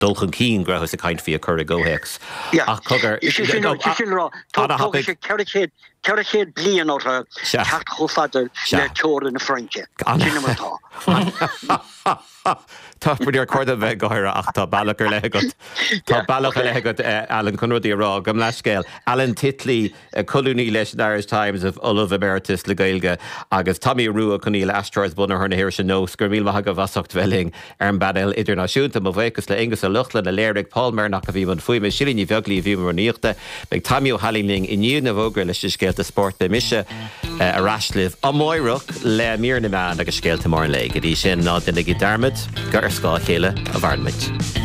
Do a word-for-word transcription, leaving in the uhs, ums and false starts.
dulchan cín grahas a caint fi a cur a gohex. Ach cogar Cerchéad blian ó ceart chofadal le teór in na Franke. Tá buidir chuirda bheith goire ach tá bailachar le go. Tá bailachar le go Alan Conrudí rá gom leiscéil. Alan Titley colúní leis an Irish Times of Olav Emeritus le Gaeilge agus Tommy Rua chuní le Astros buna ar na hir sin nó gur míl maithe go bhasacht bheling ar an badil idirnáisiúnta mo bhécas le ingus a luchtlan a léirigh Palmer nach a bhí man fuime silíní bheaglaí bhí mar níochta beag Tommy O'Halling inniu na bhógra leis scéalt a sport be mise a rasliv a moireach le mír na man agus scéalta mar le go dtí sin ná dunig i darmid gur scá chéile a bharnmid.